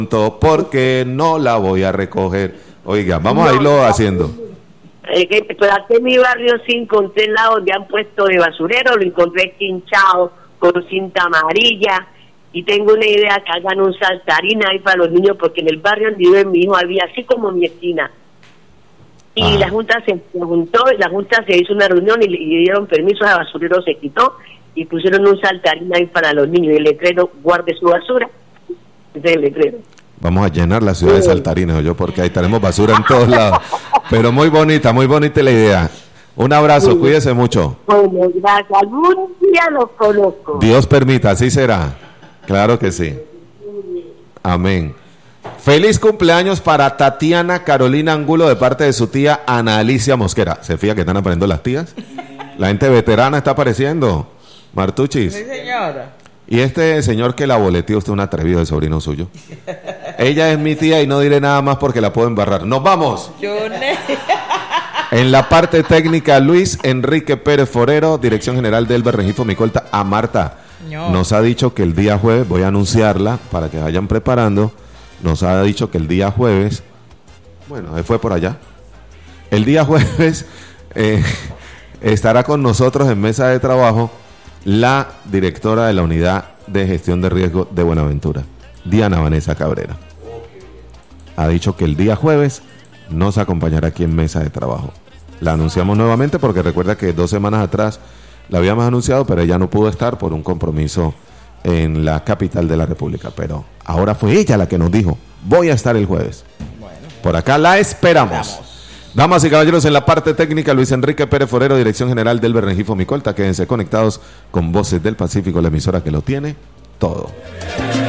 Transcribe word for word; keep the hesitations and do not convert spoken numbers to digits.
porque no la voy a recoger. Oiga, vamos no, a irlo haciendo. Eh, que, pero aquí en mi barrio sí encontré el lado donde han puesto de basurero, lo encontré hinchado con cinta amarilla, y tengo una idea que hagan un saltarín ahí para los niños, porque en el barrio donde vive mi hijo había así como mi esquina. Y ah. la Junta se juntó, la Junta se hizo una reunión y le, y le dieron permiso, a basurero se quitó y pusieron un saltarín ahí para los niños, y el letrero, guarde su basura. Ese es el letrero. Vamos a llenar la ciudad sí. de saltarines, yo, porque ahí tenemos basura en todos lados. Pero muy bonita, muy bonita la idea. Un abrazo, sí. cuídese mucho. Bueno, gracias. Algún día los conozco. Dios permita, así será. Claro que sí. Amén. Feliz cumpleaños para Tatiana Carolina Angulo de parte de su tía Ana Alicia Mosquera. ¿Se fija que están apareciendo las tías? La gente veterana está apareciendo. Martuchis. Sí, señora. Y este señor que la boleteó, usted es un atrevido de sobrino suyo. Ella es mi tía y no diré nada más porque la puedo embarrar. ¡Nos vamos! Yo ne- En la parte técnica, Luis Enrique Pérez Forero, Dirección General del Regifo Micolta. A Marta, no. nos ha dicho que el día jueves, voy a anunciarla para que vayan preparando, nos ha dicho que el día jueves, bueno, fue por allá, el día jueves eh, estará con nosotros en mesa de trabajo la directora de la Unidad de Gestión de Riesgo de Buenaventura, Diana Vanessa Cabrera. Ha dicho que el día jueves nos acompañará aquí en mesa de trabajo. La anunciamos nuevamente porque recuerda que dos semanas atrás la habíamos anunciado, pero ella no pudo estar por un compromiso en la capital de la República. Pero ahora fue ella la que nos dijo, voy a estar el jueves. Bueno, por acá la esperamos. esperamos. Damas y caballeros, en la parte técnica, Luis Enrique Pérez Forero, Dirección General del Regifo Micolta. Quédense conectados con Voces del Pacífico, la emisora que lo tiene todo.